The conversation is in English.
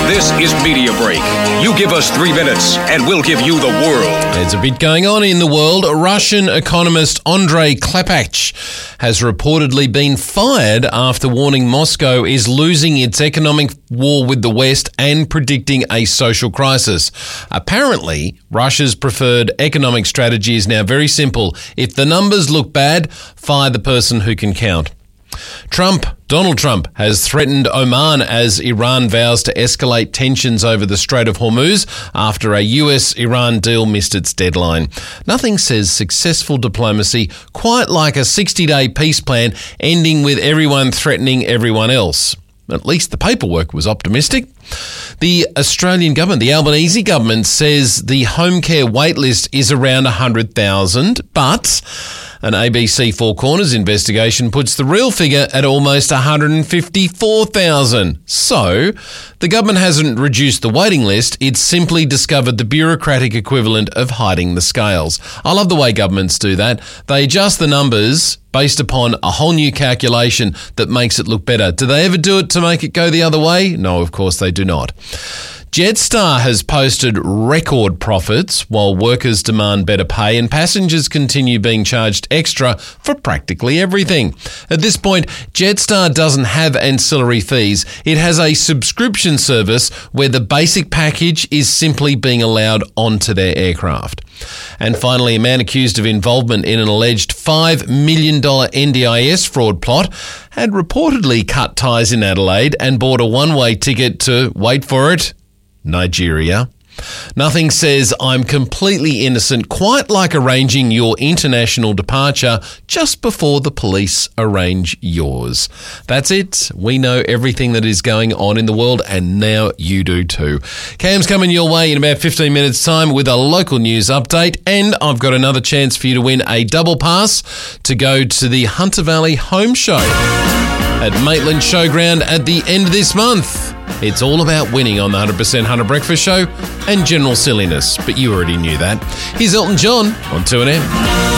This is Media Break. You give us 3 minutes and we'll give you the world. There's a bit going on in the world. Russian economist Andrei Klepach has reportedly been fired after warning Moscow is losing its economic war with the West and predicting a social crisis. Apparently, Russia's preferred economic strategy is now very simple. If the numbers look bad, fire the person who can count. Donald Trump has threatened Oman as Iran vows to escalate tensions over the Strait of Hormuz after a US-Iran deal missed its deadline. Nothing says successful diplomacy quite like a 60-day peace plan ending with everyone threatening everyone else. At least the paperwork was optimistic. The Australian government, the Albanese government, says the home care wait list is around 100,000, but an ABC Four Corners investigation puts the real figure at almost 154,000. So, the government hasn't reduced the waiting list, it's simply discovered the bureaucratic equivalent of hiding the scales. I love the way governments do that. They adjust the numbers based upon a whole new calculation that makes it look better. Do they ever do it to make it go the other way? No, of course they do not. Jetstar has posted record profits while workers demand better pay and passengers continue being charged extra for practically everything. At this point, Jetstar doesn't have ancillary fees. It has a subscription service where the basic package is simply being allowed onto their aircraft. And finally, a man accused of involvement in an alleged $5 million NDIS fraud plot had reportedly cut ties in Adelaide and bought a one-way ticket to, wait for it, Nigeria. Nothing says I'm completely innocent quite like arranging your international departure just before the police arrange yours. That's it. We know everything that is going on in the world and now you do too. Cam's coming your way in about 15 minutes time with a local news update, and I've got another chance for you to win a double pass to go to the Hunter Valley Home Show at Maitland Showground at the end of this month. It's all about winning on the 100% Hunter Breakfast Show and general silliness, but you already knew that. Here's Elton John on 2AM.